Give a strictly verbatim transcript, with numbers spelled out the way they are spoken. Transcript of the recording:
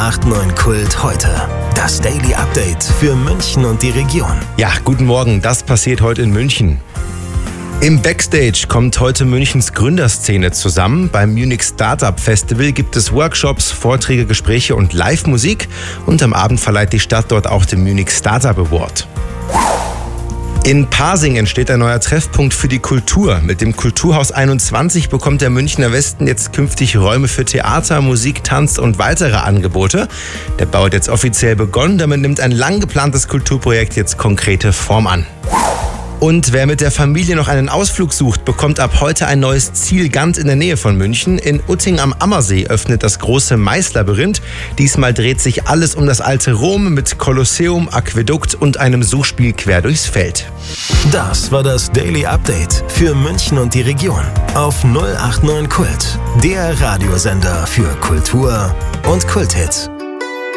acht neun Kult heute. Das Daily Update für München und die Region. Ja, guten Morgen. Das passiert heute in München. Im Backstage kommt heute Münchens Gründerszene zusammen. Beim Munich Startup Festival gibt es Workshops, Vorträge, Gespräche und Live-Musik. Und am Abend verleiht die Stadt dort auch den Munich Startup Award. In Pasing entsteht ein neuer Treffpunkt für die Kultur. Mit dem Kulturhaus einundzwanzig bekommt der Münchner Westen jetzt künftig Räume für Theater, Musik, Tanz und weitere Angebote. Der Bau hat jetzt offiziell begonnen. Damit nimmt ein lang geplantes Kulturprojekt jetzt konkrete Form an. Und wer mit der Familie noch einen Ausflug sucht, bekommt ab heute ein neues Ziel ganz in der Nähe von München. In Utting am Ammersee öffnet das große Maislabyrinth. Diesmal dreht sich alles um das alte Rom mit Kolosseum, Aquädukt und einem Suchspiel quer durchs Feld. Das war das Daily Update für München und die Region auf null acht neun Kult, der Radiosender für Kultur und Kulthits.